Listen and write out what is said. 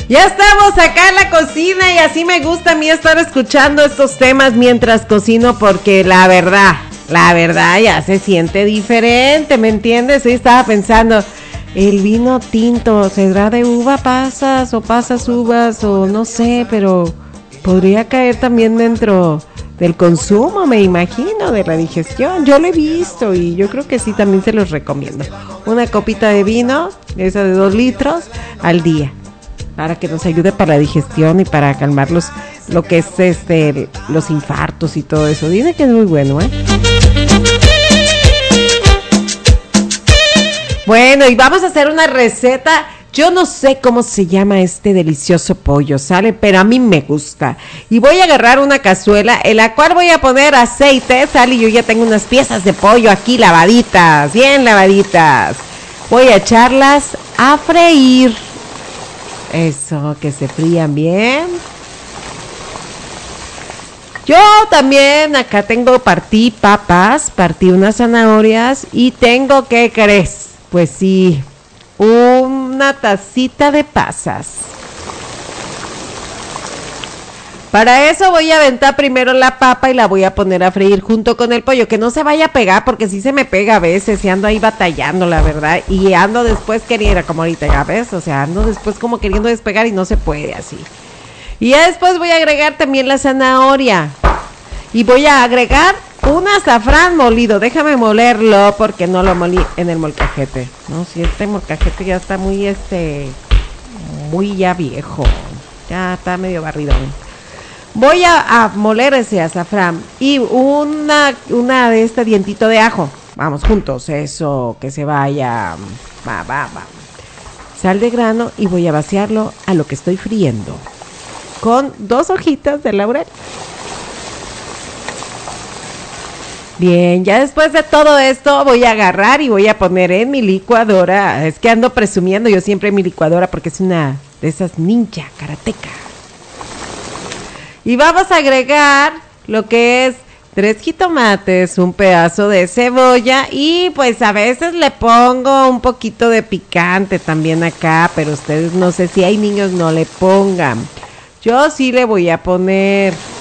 Ya estamos acá en la cocina y así me gusta a mí estar escuchando estos temas mientras cocino porque la verdad ya se siente diferente, ¿me entiendes? Sí, estaba pensando, el vino tinto, ¿será de uva pasas o pasas uvas o no sé, pero podría caer también dentro del consumo, me imagino, de la digestión? Yo lo he visto y yo creo que sí, también se los recomiendo. Una copita de vino, esa de 2 litros al día, para que nos ayude para la digestión y para calmar lo que es los infartos y todo eso. Dicen que es muy bueno, ¿eh? Bueno, y vamos a hacer una receta. Yo no sé cómo se llama este delicioso pollo, ¿sale? Pero a mí me gusta. Y voy a agarrar una cazuela en la cual voy a poner aceite, ¿sale? Y yo ya tengo unas piezas de pollo aquí lavaditas, bien lavaditas. Voy a echarlas a freír. Eso, que se frían bien. Yo también acá partí papas, partí unas zanahorias y tengo, ¿qué crees? Pues sí, una tacita de pasas. Para eso voy a aventar primero la papa y la voy a poner a freír junto con el pollo, que no se vaya a pegar porque sí se me pega a veces y ando ahí batallando, la verdad, y ando después queriendo, como ahorita, ya ves, o sea, ando después como queriendo despegar y no se puede así. Y ya después voy a agregar también la zanahoria y voy a agregar un azafrán molido. Déjame molerlo porque no lo molí en el molcajete. No, si este molcajete ya está muy muy ya viejo. Ya está medio barrido. Voy a moler ese azafrán y una de este dientito de ajo. Vamos juntos, eso, que se vaya. Va. Sal de grano y voy a vaciarlo a lo que estoy friendo con 2 hojitas de laurel. Bien, ya después de todo esto voy a agarrar y voy a poner en mi licuadora. Es que ando presumiendo yo siempre mi licuadora porque es una de esas ninja karateca. Y vamos a agregar lo que es 3 jitomates, un pedazo de cebolla y pues a veces le pongo un poquito de picante también acá, pero ustedes no sé si hay niños no le pongan. Yo sí le voy a poner